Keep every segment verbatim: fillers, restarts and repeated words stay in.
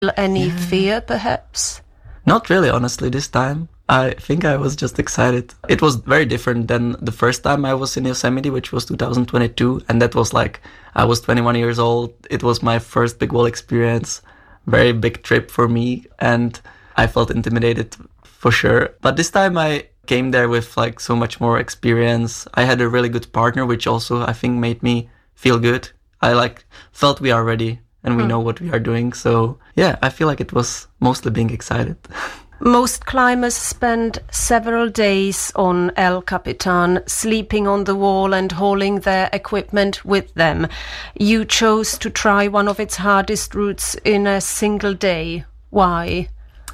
Any yeah. fear, perhaps? Not really, honestly, this time. I think I was just excited. It was very different than the first time I was in Yosemite, which was two thousand twenty-two. And that was like, I was twenty-one years old. It was my first big wall experience. Very big trip for me. And I felt intimidated for sure. But this time I came there with like so much more experience. I had a really good partner, which also I think made me feel good. I like felt we are ready and we mm. know what we are doing. So yeah, I feel like it was mostly being excited. Most climbers spend several days on El Capitan, sleeping on the wall and hauling their equipment with them. You chose to try one of its hardest routes in a single day. Why?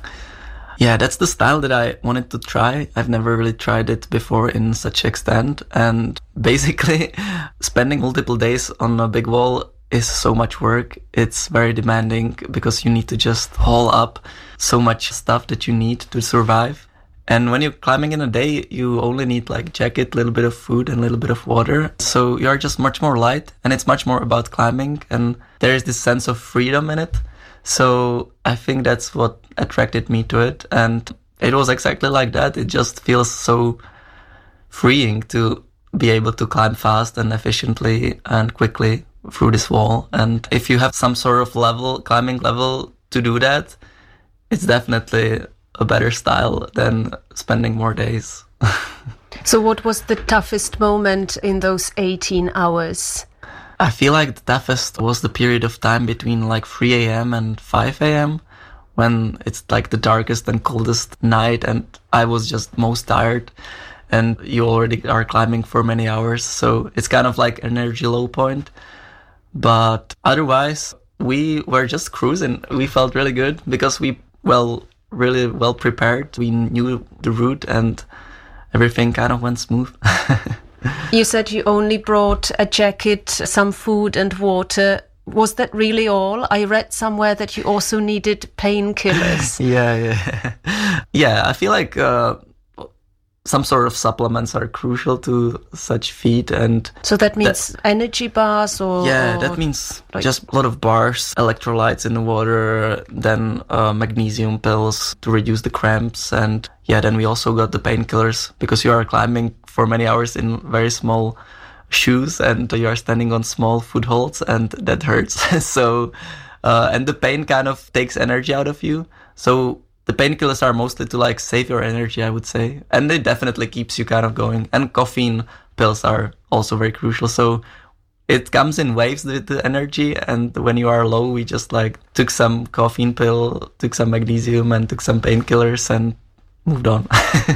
Yeah, that's the style that I wanted to try. I've never really tried it before in such extent. And basically, spending multiple days on a big wall is so much work. It's very demanding because you need to just haul up so much stuff that you need to survive. And when you're climbing in a day, you only need like jacket, a little bit of food and a little bit of water. So you're just much more light and it's much more about climbing. And there is this sense of freedom in it. So I think that's what attracted me to it. And it was exactly like that. It just feels so freeing to be able to climb fast and efficiently and quickly through this wall. And if you have some sort of level, climbing level to do that, it's definitely a better style than spending more days. So what was the toughest moment in those eighteen hours? I feel like the toughest was the period of time between like three a.m. and five a.m. when it's like the darkest and coldest night and I was just most tired and you already are climbing for many hours. So it's kind of like an energy low point. But otherwise, we were just cruising. We felt really good because we, well, really well prepared. We knew the route and everything kind of went smooth. You said you only brought a jacket, some food and water. Was that really all? I read somewhere that you also needed painkillers. yeah, yeah. yeah, I feel like uh, some sort of supplements are crucial to such feat. And so that means that, energy bars or... Yeah, or that means like, just a lot of bars, electrolytes in the water, then uh, magnesium pills to reduce the cramps. And yeah, then we also got the painkillers because you are climbing for many hours in very small shoes and you are standing on small footholds and that hurts. so, uh, and the pain kind of takes energy out of you. So the painkillers are mostly to like save your energy, I would say. And it definitely keeps you kind of going. And caffeine pills are also very crucial. So it comes in waves with the energy. And when you are low, we just like took some caffeine pill, took some magnesium and took some painkillers and moved on.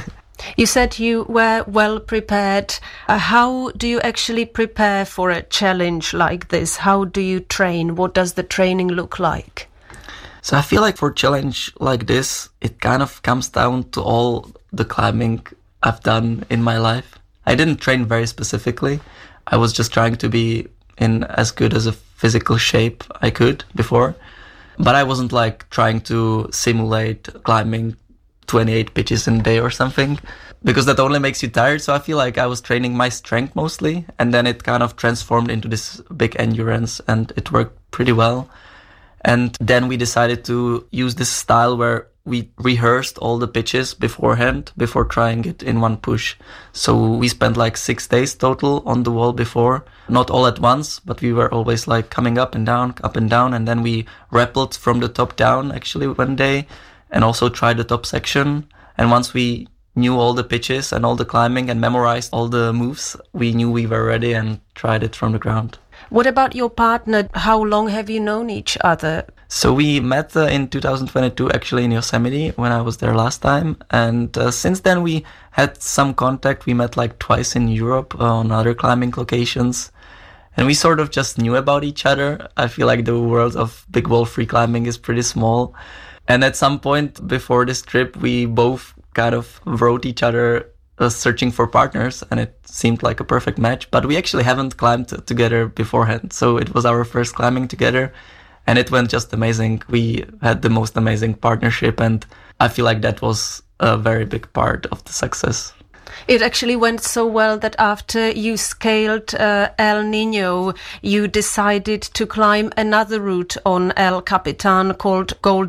You said you were well prepared. Uh, how do you actually prepare for a challenge like this? How do you train? What does the training look like? So I feel like for a challenge like this, it kind of comes down to all the climbing I've done in my life. I didn't train very specifically. I was just trying to be in as good as a physical shape I could before. But I wasn't like trying to simulate climbing twenty-eight pitches in a day or something, because that only makes you tired. So I feel like I was training my strength mostly, and then it kind of transformed into this big endurance and it worked pretty well. And then we decided to use this style where we rehearsed all the pitches beforehand, before trying it in one push. So we spent like six days total on the wall before, not all at once, but we were always like coming up and down, up and down. And then we rappelled from the top down actually one day and also tried the top section. And once we knew all the pitches and all the climbing and memorized all the moves, we knew we were ready and tried it from the ground. What about your partner? How long have you known each other? So we met uh, in two thousand twenty-two actually in Yosemite when I was there last time. And uh, since then we had some contact. We met like twice in Europe uh, on other climbing locations. And we sort of just knew about each other. I feel like the world of big wall free climbing is pretty small. And at some point before this trip, we both kind of wrote each other uh, searching for partners, and it seemed like a perfect match. But we actually haven't climbed together beforehand. So it was our first climbing together, and it went just amazing. We had the most amazing partnership, and I feel like that was a very big part of the success. It actually went so well that after you scaled uh, El Nino, you decided to climb another route on El Capitan called Golden